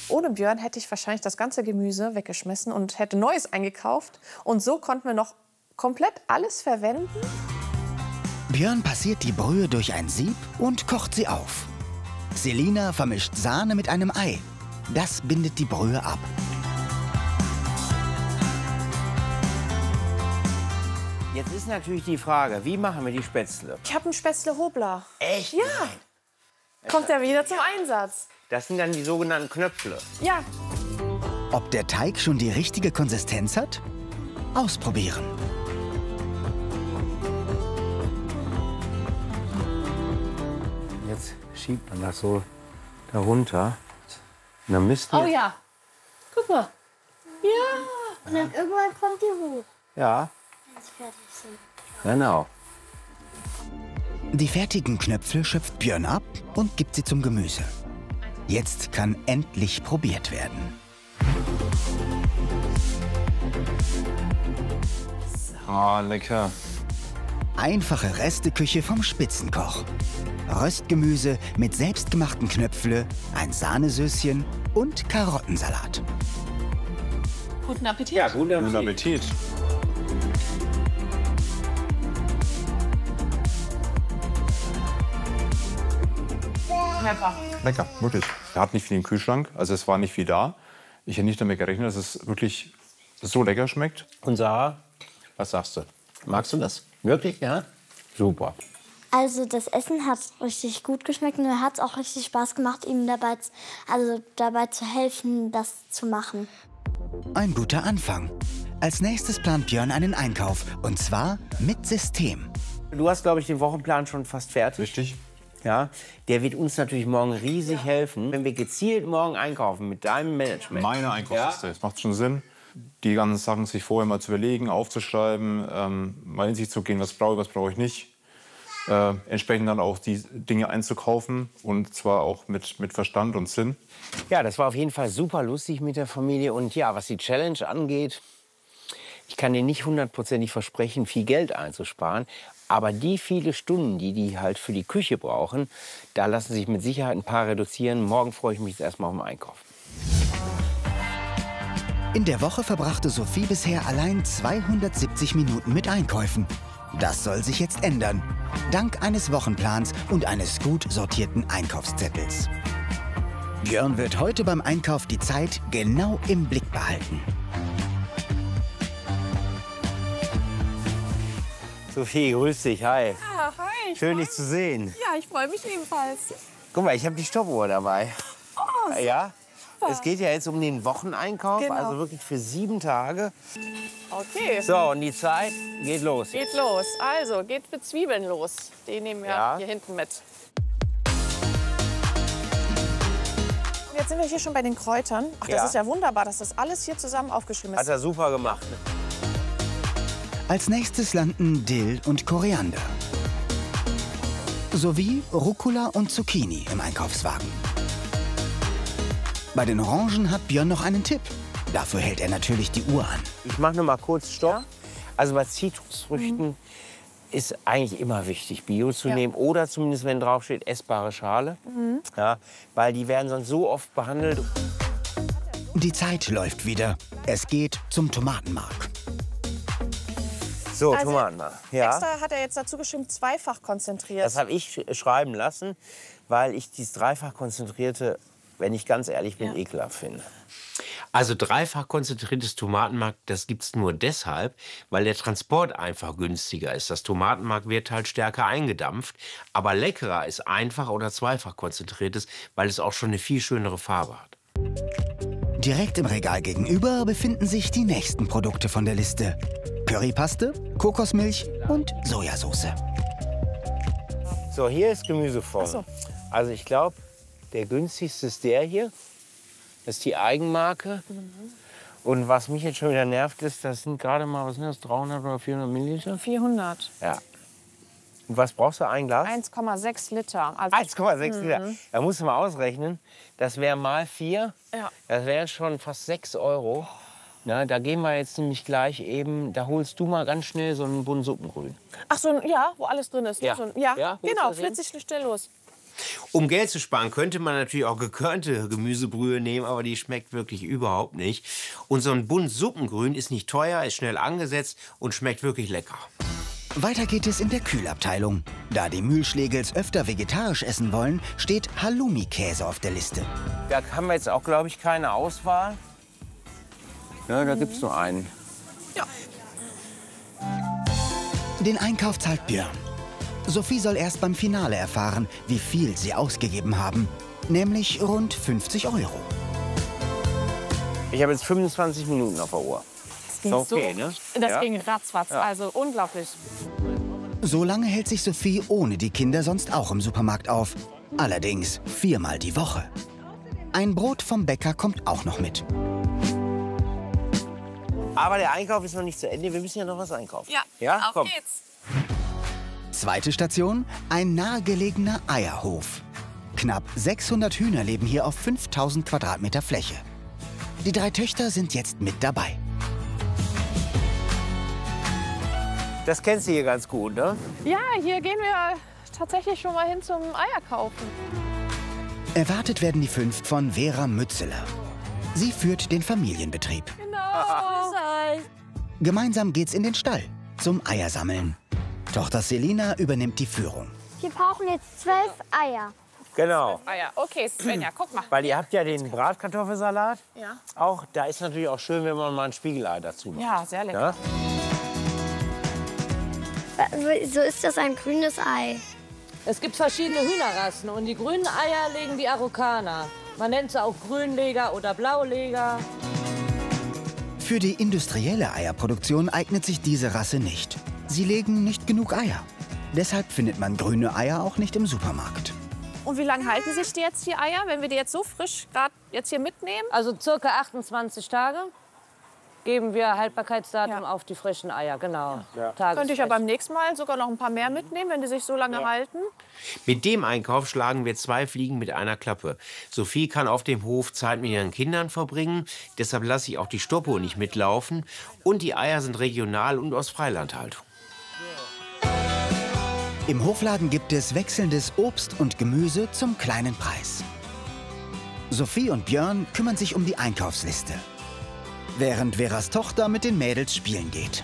Ohne Björn hätte ich wahrscheinlich das ganze Gemüse weggeschmissen und hätte Neues eingekauft. Und so konnten wir noch komplett alles verwenden. Björn passiert die Brühe durch ein Sieb und kocht sie auf. Selina vermischt Sahne mit einem Ei. Das bindet die Brühe ab. Jetzt ist natürlich die Frage, wie machen wir die Spätzle? Ich habe einen Spätzle-Hobler. Echt? Ja. Kommt er wieder zum Einsatz. Das sind dann die sogenannten Knöpfle. Ja. Ob der Teig schon die richtige Konsistenz hat? Ausprobieren. Jetzt schiebt man das so darunter. Und dann müssten Oh ja. Guck mal. Ja. Und dann irgendwann kommt die hoch, Ja, wenn sie fertig sind. genau. Die fertigen Knöpfe schöpft Björn ab und gibt sie zum Gemüse. Jetzt kann endlich probiert werden. Ah, lecker. Einfache Resteküche vom Spitzenkoch. Röstgemüse mit selbstgemachten Knöpfle, ein Sahnesöschen und Karottensalat. Guten Appetit. Ja, guten Guten Appetit. Appetit. Pepper. Lecker, wirklich. Er hat nicht viel im Kühlschrank, also es war nicht viel da. Ich hätte nicht damit gerechnet, dass es wirklich so lecker schmeckt. Und Sarah, was sagst du? Magst du das? Wirklich, ja? Super. Also das Essen hat richtig gut geschmeckt und mir hat es auch richtig Spaß gemacht, ihm dabei zu helfen, das zu machen. Ein guter Anfang. Als nächstes plant Björn einen Einkauf, und zwar mit System. Du hast, glaube ich, den Wochenplan schon fast fertig. Richtig. Ja, der wird uns natürlich morgen riesig helfen, wenn wir gezielt morgen einkaufen mit deinem Management. Meine Einkaufsliste. Es macht schon Sinn, die ganzen Sachen sich vorher mal zu überlegen, aufzuschreiben, mal in sich zu gehen, was brauche ich nicht. Entsprechend dann auch die Dinge einzukaufen, und zwar auch mit Verstand und Sinn. Ja, das war auf jeden Fall super lustig mit der Familie. Und ja, was die Challenge angeht, ich kann dir nicht hundertprozentig versprechen, viel Geld einzusparen. Aber die viele Stunden, die halt für die Küche brauchen, da lassen sich mit Sicherheit ein paar reduzieren. Morgen freue ich mich jetzt erstmal auf den Einkauf. In der Woche verbrachte Sophie bisher allein 270 Minuten mit Einkäufen. Das soll sich jetzt ändern, dank eines Wochenplans und eines gut sortierten Einkaufszettels. Björn wird heute beim Einkauf die Zeit genau im Blick behalten. Sophie, grüß dich, hi. Ja, hi. Schön, dich zu sehen. Ja, ich freue mich ebenfalls. Guck mal, ich habe die Stoppuhr dabei. Oh, Ja, es geht ja jetzt um den Wocheneinkauf, Genau. also wirklich für 7 Tage. Okay. So, und die Zeit geht los. Geht los. Also, geht mit Zwiebeln los. Die nehmen wir Ja. hier hinten mit. Jetzt sind wir hier schon bei den Kräutern. Ach, das Ja. ist ja wunderbar, dass das alles hier zusammen aufgeschrieben Hat ist. er super gemacht. Als nächstes landen Dill und Koriander. Sowie Rucola und Zucchini im Einkaufswagen. Bei den Orangen hat Björn noch einen Tipp. Dafür hält er natürlich die Uhr an. Ich mache noch mal kurz Stopp. Ja. Also bei Zitrusfrüchten ist eigentlich immer wichtig, Bio zu Ja. nehmen oder zumindest, wenn draufsteht, essbare Schale. Ja, weil die werden sonst so oft behandelt. Die Zeit läuft wieder. Es geht zum Tomatenmark. So, Also, Tomatenmark. Ja, Extra hat er jetzt dazu geschrieben, zweifach konzentriert. das habe ich schreiben lassen, weil ich dieses dreifach konzentrierte, wenn ich ganz ehrlich bin, Ja. ekelhaft finde. Also dreifach konzentriertes Tomatenmark, das gibt's nur deshalb, weil der Transport einfach günstiger ist. Das Tomatenmark wird halt stärker eingedampft, aber leckerer ist einfach oder zweifach konzentriertes, weil es auch schon eine viel schönere Farbe hat. Direkt im Regal gegenüber befinden sich die nächsten Produkte von der Liste. Currypaste, Kokosmilch und Sojasauce. So, hier ist Gemüse voll. Ach so. Also ich glaube, der günstigste ist der hier. Das ist die Eigenmarke. Und was mich jetzt schon wieder nervt, ist, das sind gerade mal, was sind das, 300 oder 400 Milliliter? 400. Ja. Und was brauchst du, ein Glas? 1,6 Liter. Also, 1,6 Liter. Da musst du mal ausrechnen. Das wäre mal 4. Ja. Das wären schon fast 6 Euro. Na, da gehen wir jetzt nämlich gleich eben, da holst du mal ganz schnell so einen Bund Suppengrün. Ach so, ja, wo alles drin ist. Ja. So, ja, Ja, holst du genau, das hin? flitzig schnell los. Um Geld zu sparen, könnte man natürlich auch gekörnte Gemüsebrühe nehmen, aber die schmeckt wirklich überhaupt nicht. Und so ein Bund Suppengrün ist nicht teuer, ist schnell angesetzt und schmeckt wirklich lecker. Weiter geht es in der Kühlabteilung. Da die Mühlschlägels öfter vegetarisch essen wollen, steht Halloumi-Käse auf der Liste. Da haben wir jetzt auch, glaube ich, keine Auswahl. Ja, da gibt es nur einen. Den Einkauf zahlt Björn. Sophie soll erst beim Finale erfahren, wie viel sie ausgegeben haben. Nämlich rund 50 €. Ich habe jetzt 25 Minuten auf der Uhr. Ging Ist okay, ne? Das Ja. ging ratzfatz, also unglaublich. So lange hält sich Sophie ohne die Kinder sonst auch im Supermarkt auf. Allerdings 4-mal die Woche. Ein Brot vom Bäcker kommt auch noch mit. Aber der Einkauf ist noch nicht zu Ende. Wir müssen ja noch was einkaufen. Ja? auf Komm. geht's. Zweite Station, ein nahegelegener Eierhof. Knapp 600 Hühner leben hier auf 5000 Quadratmeter Fläche. Die 3 Töchter sind jetzt mit dabei. Das kennst du hier ganz gut, ne? Ja, hier gehen wir tatsächlich schon mal hin zum Eierkaufen. Erwartet werden die 5 von Vera Mützeler. Sie führt den Familienbetrieb. Gemeinsam geht's in den Stall zum Eiersammeln. Tochter Selina übernimmt die Führung. Wir brauchen jetzt 12 Eier. Genau. Eier. Okay, Svenja, guck mal. Weil ihr habt ja den Bratkartoffelsalat. Ja. Auch, da ist natürlich auch schön, wenn man mal ein Spiegelei dazu macht. Ja, sehr lecker. Ja? So ist das ein grünes Ei. Es gibt verschiedene Hühnerrassen und die grünen Eier legen die Araukaner. Man nennt sie auch Grünleger oder Blauleger. Für die industrielle Eierproduktion eignet sich diese Rasse nicht. Sie legen nicht genug Eier. Deshalb findet man grüne Eier auch nicht im Supermarkt. Und wie lange halten sich die jetzt, die Eier, wenn wir die jetzt so frisch gerade jetzt hier mitnehmen? Also circa 28 Tage geben wir Haltbarkeitsdatum auf die frischen Eier, genau. Könnte ich ja beim nächsten Mal sogar noch ein paar mehr mitnehmen, wenn die sich so lange halten. Mit dem Einkauf schlagen wir 2 Fliegen mit einer Klappe. Sophie kann auf dem Hof Zeit mit ihren Kindern verbringen. Deshalb lasse ich auch die Stoppuhr nicht mitlaufen. Und die Eier sind regional und aus Freilandhaltung. Im Hofladen gibt es wechselndes Obst und Gemüse zum kleinen Preis. Sophie und Björn kümmern sich um die Einkaufsliste, während Veras Tochter mit den Mädels spielen geht.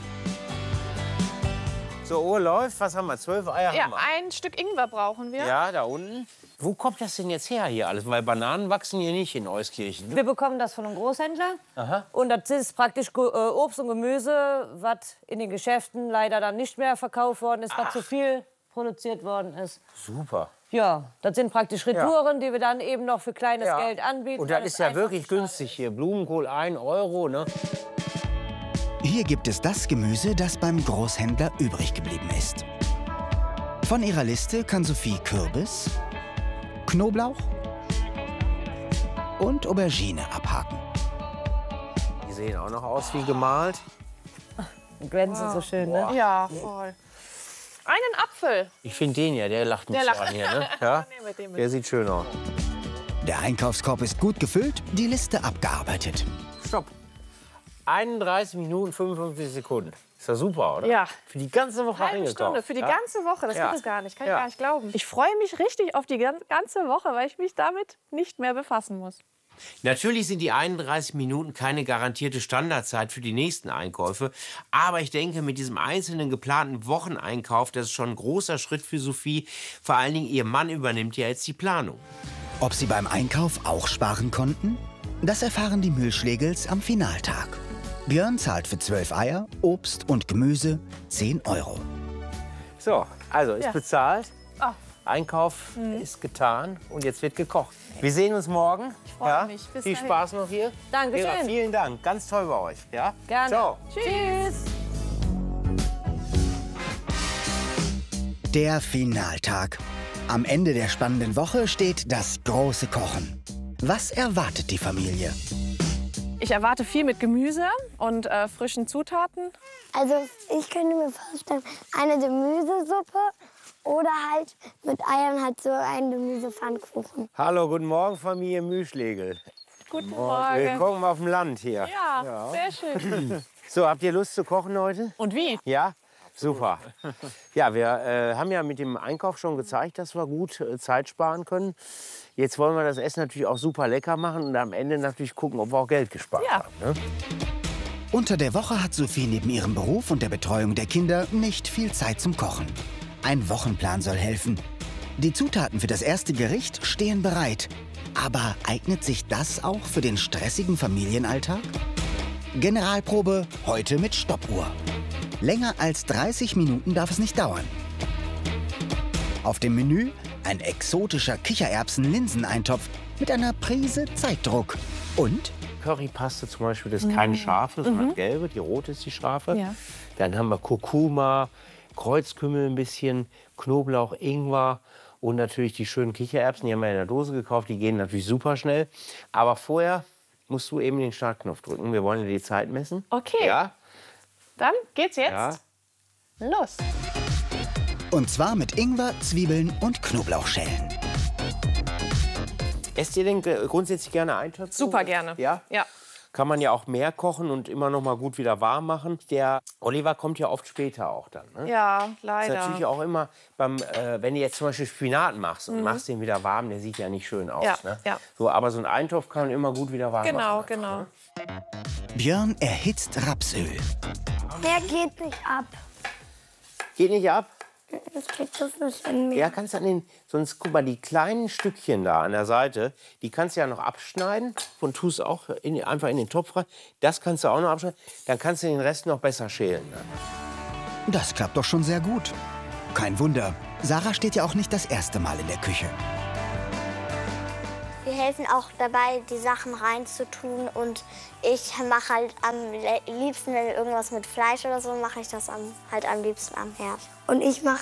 So, Uhr läuft. Was haben wir? 12 Eier Ja, haben wir. ein Stück Ingwer brauchen wir. Ja, da unten. Wo kommt das denn jetzt her hier alles? Weil Bananen wachsen hier nicht in Euskirchen. Wir bekommen das von einem Großhändler. Und das ist praktisch Obst und Gemüse, was in den Geschäften leider dann nicht mehr verkauft worden ist, was zu viel produziert worden ist. Super. Ja, das sind praktisch Retouren, die wir dann eben noch für kleines Ja. Geld anbieten. Und weil das es ist ja einfach wirklich nicht schade günstig hier. Blumenkohl 1 €, ne? Hier gibt es das Gemüse, das beim Großhändler übrig geblieben ist. Von ihrer Liste kann Sophie Kürbis, Knoblauch und Aubergine abhaken. Die sehen auch noch aus wie gemalt. ist. Glänzen so schön, ne? Ja, voll. Einen Apfel. Ich finde den ja, der lacht mich Der so lacht. an hier, ne? Ja? Nehmen wir den mit. Der sieht schön aus. Der Einkaufskorb ist gut gefüllt, die Liste abgearbeitet. Stopp. 31 Minuten 55 Sekunden. Ist ja super, oder? Ja. Für die ganze Woche Halbe eingekauft. Stunde für die ja? ganze Woche. Das Ja. gibt es gar nicht. Kann ich Ja. gar nicht glauben. Ich freue mich richtig auf die ganze Woche, weil ich mich damit nicht mehr befassen muss. Natürlich sind die 31 Minuten keine garantierte Standardzeit für die nächsten Einkäufe. Aber ich denke, mit diesem einzelnen geplanten Wocheneinkauf, das ist schon ein großer Schritt für Sophie. Vor allen Dingen, ihr Mann übernimmt ja jetzt die Planung. Ob sie beim Einkauf auch sparen konnten? Das erfahren die Mühlschlägels am Finaltag. Björn zahlt für 12 Eier, Obst und Gemüse 10 €. So, also ist Ja. bezahlt. Ah. Einkauf ist getan und jetzt wird gekocht. Wir sehen uns morgen. Ich freue mich. Bis Viel dahin. Spaß noch hier. Dankeschön. Vera, vielen Dank. Ganz toll bei euch. Ja? Gerne. Ciao. Tschüss. Der Finaltag. Am Ende der spannenden Woche steht das große Kochen. Was erwartet die Familie? Ich erwarte viel mit Gemüse und frischen Zutaten. Also ich könnte mir vorstellen, eine Gemüsesuppe oder halt mit Eiern halt so einen Gemüsepfannkuchen. Hallo, guten Morgen, Familie Mühlschlägel. Guten Morgen. Willkommen auf dem Land hier. Ja, sehr schön. So, habt ihr Lust zu kochen heute? Und wie? Ja? Super. Ja, wir haben ja mit dem Einkauf schon gezeigt, dass wir gut Zeit sparen können. Jetzt wollen wir das Essen natürlich auch super lecker machen und am Ende natürlich gucken, ob wir auch Geld gespart haben. Ne? Unter der Woche hat Sophie neben ihrem Beruf und der Betreuung der Kinder nicht viel Zeit zum Kochen. Ein Wochenplan soll helfen. Die Zutaten für das erste Gericht stehen bereit. Aber eignet sich das auch für den stressigen Familienalltag? Generalprobe heute mit Stoppuhr. Länger als 30 Minuten darf es nicht dauern. Auf dem Menü ein exotischer Kichererbsen-Linseneintopf mit einer Prise Zeitdruck. Und Currypaste zum Beispiel, das ist keine scharfe, sondern gelbe. Die rote ist die scharfe. Ja. Dann haben wir Kurkuma, Kreuzkümmel ein bisschen, Knoblauch, Ingwer und natürlich die schönen Kichererbsen. Die haben wir in der Dose gekauft. Die gehen natürlich super schnell. Aber vorher musst du eben den Startknopf drücken. Wir wollen ja die Zeit messen. Okay. Ja. Dann geht's jetzt Ja. los. Und zwar mit Ingwer, Zwiebeln und Knoblauchschellen. Esst ihr denn grundsätzlich gerne Eintöpfe? Super gerne. Ja? Ja. Kann man ja auch mehr kochen und immer noch mal gut wieder warm machen. Der Oliver kommt ja oft später auch dann. Ne? Ja, Ist leider. natürlich auch immer, wenn du jetzt zum Beispiel Spinat machst und machst den wieder warm, der sieht ja nicht schön aus. Ja, Ne? ja. So, aber so ein Eintopf kann man immer gut wieder warm Genau, machen. genau. Björn erhitzt Rapsöl. Der geht nicht ab. Geht nicht ab? Das kriegt das nicht in mir. Ja, kannst du sonst guck mal, die kleinen Stückchen da an der Seite, die kannst du ja noch abschneiden und tust auch einfach in den Topf rein. Das kannst du auch noch abschneiden, dann kannst du den Rest noch besser schälen. Ne? Das klappt doch schon sehr gut. Kein Wunder, Sarah steht ja auch nicht das erste Mal in der Küche. Wir helfen auch dabei, die Sachen reinzutun. Und ich mache halt am liebsten, wenn irgendwas mit Fleisch oder so, mache ich das halt am liebsten am Herd. Und ich mache